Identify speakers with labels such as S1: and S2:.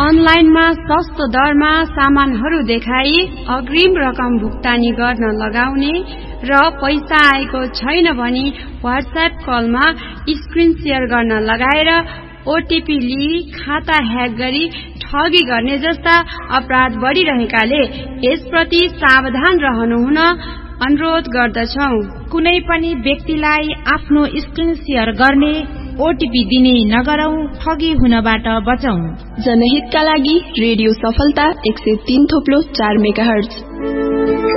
S1: अनलाइनमा सस्तो दरमा सामानहरू देखाई अग्रिम रकम भुक्तानी गर्न लगाउने र पैसा आएको छैन भनी व्हाट्सएप कलमा स्क्रिन शेयर गर्न लगाएर ओटीपी लिई खाता ह्याक गरी ठगी गर्ने जस्ता अपराध बढिरहेकाले यसप्रति सावधान रहनुहुन अनुरोध गर्दछौं।
S2: कुनै पनि व्यक्तिलाई आफ्नो स्क्रिन शेयर गर्ने ओटीपी दिने नगरौं, ठगी हुनबाट बचौं।
S3: जनहितका लागि रेडियो सफलता 103.4 मेगाहर्ज।